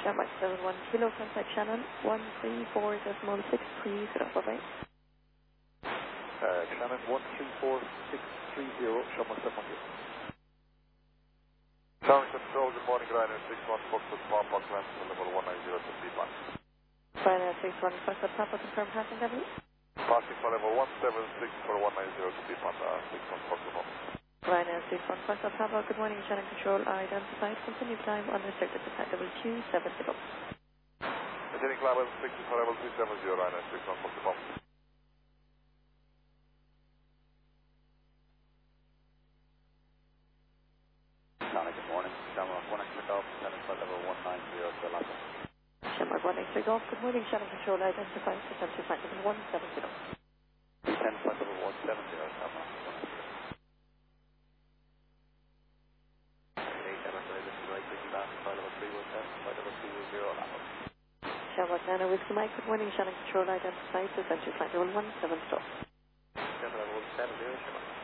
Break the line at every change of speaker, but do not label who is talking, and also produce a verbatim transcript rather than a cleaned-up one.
Shamrock seven one Kilo, contact Shannon, one three four decimal six three zero, bye-bye.
Uh, Shannon, one three four six three zero, Shamrock seven one Kilo. Shamrock Control, good morning, Ryanair six one, Foxtrot, Palm Park, Lancashire, level one nine zero to feedback.
Ryanair six one, Foxtrot, Papa, confirm passing level.
Passing for level one seven six for one nine zero to feedback, uh, six one, Foxtrot.
Ryanair six one, Foxtrot, Papa, good morning, Shannon Control, identified, continue time, unrestricted to flight level two seven zero.
Maintaining level six for level two seven zero, Ryanair six one, Foxtrot.
Shannon, good morning. Shamrock one extra golf, Shannon flight level one nine zero to Alaska.
Shamrock one extra golf, good morning, Shannon Control, identified, potential flight level one seven zero.
ten flight level one seven zero, Shamrock one extra. Okay, Shamrock one extra right, taking back, flight level three one seven, flight level two zero, Alaska.
Shamrock nine Whiskey Mike, good morning, Shannon Control, identified, potential flight level one seven zero.
Shamrock one seven zero, Shamrock.